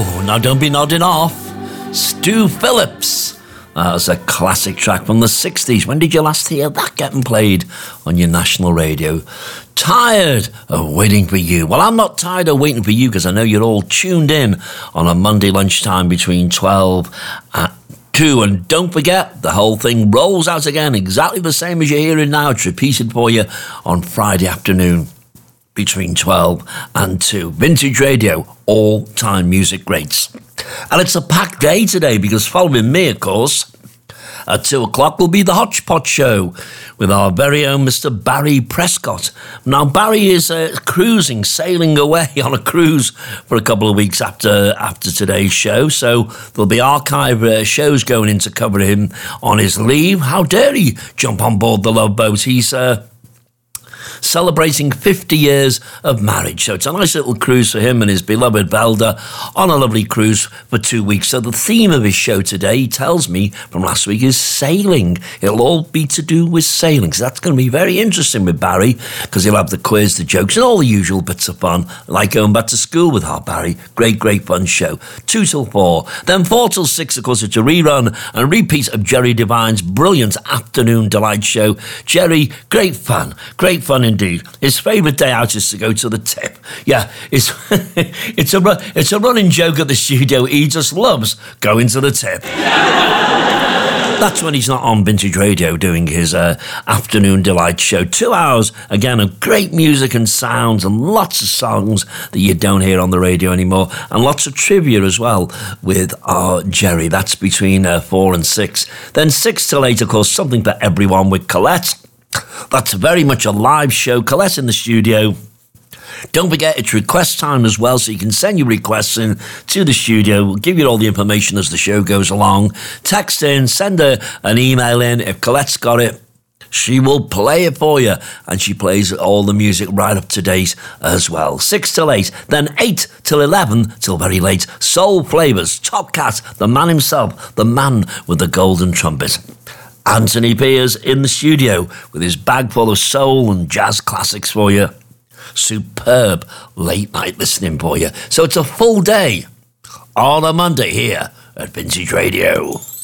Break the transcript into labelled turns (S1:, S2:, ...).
S1: Oh, now don't be nodding off. Stu Phillips. That was a classic track from the 60s. When did you last hear that getting played on your national radio? Tired of waiting for you. Well, I'm not tired of waiting for you because I know you're all tuned in on a Monday lunchtime between 12 and 2. And don't forget, the whole thing rolls out again exactly the same as you're hearing now. It's repeated for you on Friday afternoon between 12 and 2. Vintage Radio, all-time music greats. And it's a packed day today because following me, of course, at 2 o'clock will be the Hodgepodge Show with our very own Mr. Barry Prescott. Now, Barry is sailing away on a cruise for a couple of weeks after today's show. So there'll be archive shows going in to cover him on his leave. How dare he jump on board the Love Boat? He's celebrating 50 years of marriage. So it's a nice little cruise for him and his beloved Velda on a lovely cruise for 2 weeks. So the theme of his show today, he tells me from last week, is sailing. It'll all be to do with sailing. So that's going to be very interesting with Barry because he'll have the quiz, the jokes and all the usual bits of fun, like going back to school with our Barry. Great fun show. 2 till 4. Then 4 till 6, of course, it's a rerun and repeat of Jerry Devine's brilliant Afternoon Delight show. Jerry, great fun indeed. His favourite day out is to go to the tip. Yeah, it's a running joke at the studio. He just loves going to the tip. That's when he's not on Vintage Radio doing his Afternoon Delight show. 2 hours, again, of great music and sounds and lots of songs that you don't hear on the radio anymore, and lots of trivia as well with our Jerry. That's between 4 and 6. Then 6 till 8, of course, something for everyone with Colette. That's very much a live show. Colette in the studio. Don't forget, it's request time as well, so you can send your requests in to the studio. We'll give you all the information as the show goes along. Text in, send an email in. If Colette's got it, she will play it for you. And she plays all the music right up to date as well. 6 till 8, then 8 till 11, till very late. Soul Flavours, Top Cat, the man himself, the man with the golden trumpet. Anthony Piers in the studio with his bag full of soul and jazz classics for you. Superb late night listening for you. So it's a full day on a Monday here at Vintage Radio.